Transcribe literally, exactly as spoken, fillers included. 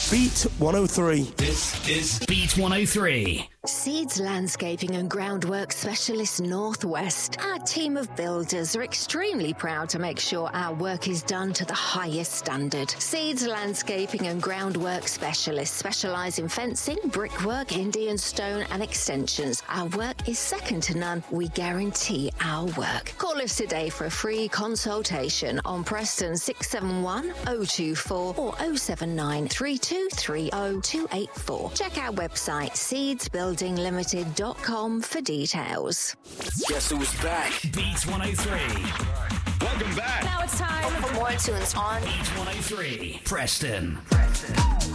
Beat one oh three. This is Beat one oh three. Seeds Landscaping and Groundwork Specialist Northwest. Our team of builders are extremely proud to make sure our work is done to the highest standard. Seeds Landscaping and Groundwork Specialists specialise in fencing, brickwork, Indian stone and extensions. Our work is second to none. We guarantee our work. Call us today for a free consultation on Preston six seven one, oh two four or oh seven nine, three two three oh, two eight four. Check our website seeds building limited dot com for details. Guess who's back? Beat one oh three. Welcome back. Now it's time for more tunes on Beat one oh three. Preston. Preston.